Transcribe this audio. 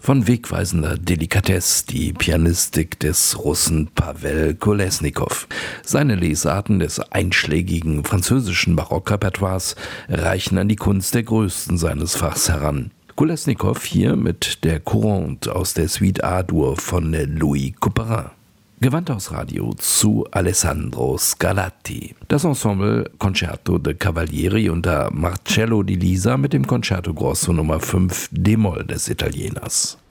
Von wegweisender Delikatesse die Pianistik des Russen Pawel Kolesnikow. Seine Lesarten des einschlägigen französischen Barockrepertoires reichen an die Kunst der Größten seines Fachs heran. Kolesnikow hier mit der Courante aus der Suite A-Dur von Louis Couperin. Gewandhausradio zu Alessandro Scarlatti. Das Ensemble Concerto de Cavalieri unter Marcello Di Lisa mit dem Concerto Grosso Nummer 5 d-Moll des Italieners.